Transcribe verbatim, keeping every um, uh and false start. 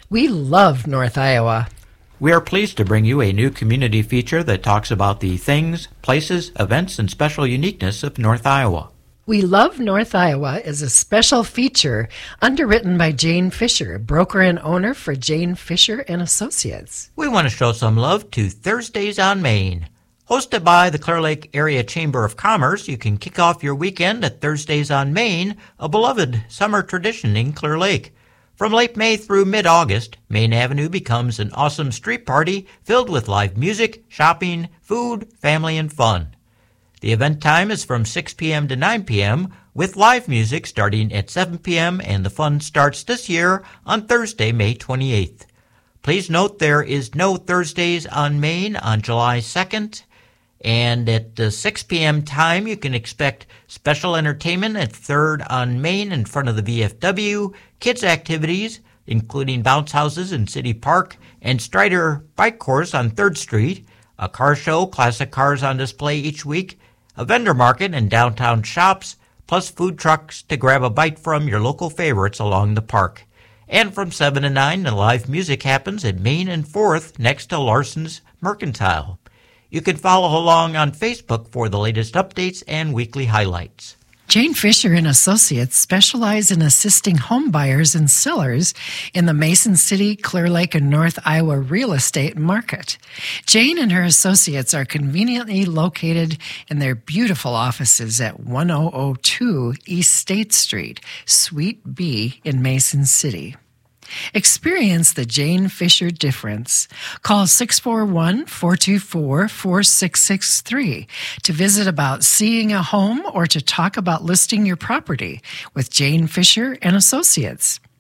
We love North Iowa. We are pleased to bring you a new community feature that talks about the things, places, events, and special uniqueness of North Iowa. We Love North Iowa is a special feature underwritten by Jane Fisher, broker and owner for Jane Fisher and Associates. We want to show some love to Thursdays on Main. Hosted by the Clear Lake Area Chamber of Commerce, you can kick off your weekend at Thursdays on Main, a beloved summer tradition in Clear Lake. From late May through mid-August, Main Avenue becomes an awesome street party filled with live music, shopping, food, family, and fun. The event time is from six p.m. to nine p.m., with live music starting at seven p.m., and the fun starts this year on Thursday, May twenty-eighth. Please note there is no Thursdays on Main on July second, and at the six p.m. time, you can expect special entertainment at third on Main in front of the V F W, kids' activities, including bounce houses in City Park, and Strider Bike Course on third Street, a car show, classic cars on display each week, a vendor market and downtown shops, plus food trucks to grab a bite from your local favorites along the park. And from seven to nine, the live music happens at Main and fourth next to Larson's Mercantile. You can follow along on Facebook for the latest updates and weekly highlights. Jane Fisher and Associates specialize in assisting home buyers and sellers in the Mason City, Clear Lake, and North Iowa real estate market. Jane and her associates are conveniently located in their beautiful offices at ten oh two East State Street, Suite B in Mason City. Experience the Jane Fisher difference. Call six four one, four two four, four six six three to visit about seeing a home or to talk about listing your property with Jane Fisher and Associates.